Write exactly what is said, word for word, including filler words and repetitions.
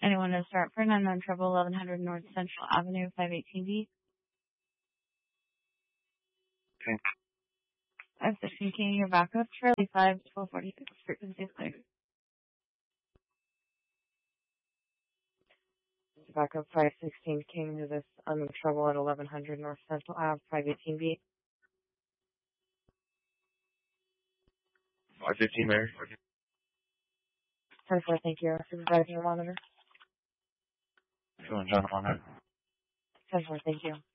Anyone to start for an unknown trouble, eleven hundred North Central Avenue, five eighteen B. Okay. five sixteen King, your backup. Charlie five, twelve forty-six, frequency is clear. Backup five sixteen King to this unknown trouble at eleven hundred North Central Ave, five eighteen B. five fifteen, Mary. ten four, thank you. Supervising your monitor. Feeling John on that. ten four, thank you.